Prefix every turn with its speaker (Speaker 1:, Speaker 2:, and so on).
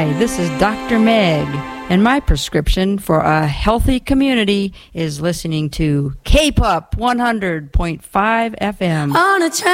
Speaker 1: Hi, this is Dr. Meg, and my prescription for a healthy community is listening to K-Pop 100.5 FM.
Speaker 2: On a